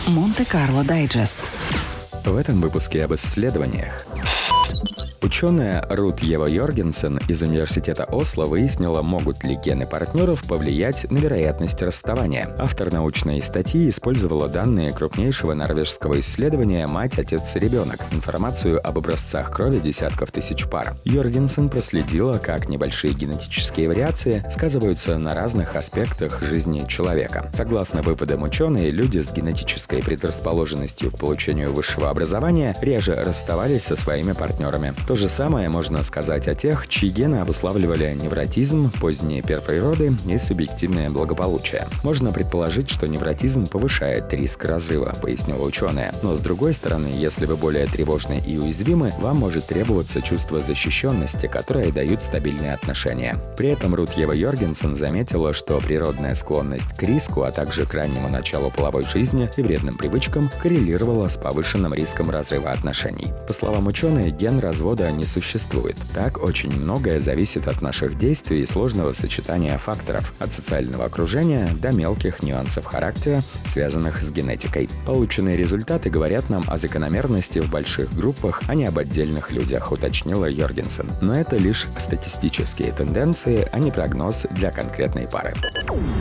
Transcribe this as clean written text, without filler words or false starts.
Монте-Карло Дайджест. В этом выпуске об исследованиях. Ученая Рут Ева Йоргенсен из Университета Осло выяснила, могут ли гены партнеров повлиять на вероятность расставания. Автор научной статьи использовала данные крупнейшего норвежского исследования «Мать, отец и ребенок», информацию об образцах крови десятков тысяч пар. Йоргенсен проследила, как небольшие генетические вариации сказываются на разных аспектах жизни человека. Согласно выводам ученой, люди с генетической предрасположенностью к получению высшего образования реже расставались со своими партнерами. То же самое можно сказать о тех, чьи гены обуславливали невротизм, поздние первые роды и субъективное благополучие. Можно предположить, что невротизм повышает риск разрыва, пояснила ученая. Но с другой стороны, если вы более тревожны и уязвимы, вам может требоваться чувство защищенности, которое дают стабильные отношения. При этом Рут Ева Йоргенсен заметила, что природная склонность к риску, а также к раннему началу половой жизни и вредным привычкам коррелировала с повышенным риском разрыва отношений. По словам ученой, ген развода не существует. Так, очень многое зависит от наших действий и сложного сочетания факторов, от социального окружения до мелких нюансов характера, связанных с генетикой. Полученные результаты говорят нам о закономерности в больших группах, а не об отдельных людях, уточнила Йоргенсен. Но это лишь статистические тенденции, а не прогноз для конкретной пары.